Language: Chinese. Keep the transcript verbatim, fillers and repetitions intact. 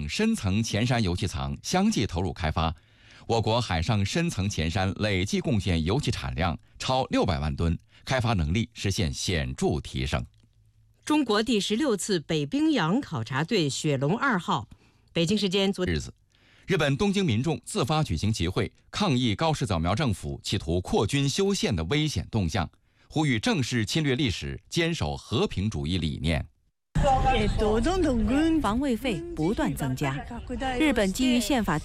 等深层潜山油气藏相继投入开发，我国海上深层潜山累计贡献油气产量超六百万吨，开发能力实现显著提升。 中国第十六次北冰洋考察队雪龙二号，北京时间昨日子，日本东京民众自发举行集会，抗议高市早苗政府企图扩军修宪的危险动向，呼吁正视侵略历史，坚守和平主义理念。 防卫费不断增加，日本基于宪法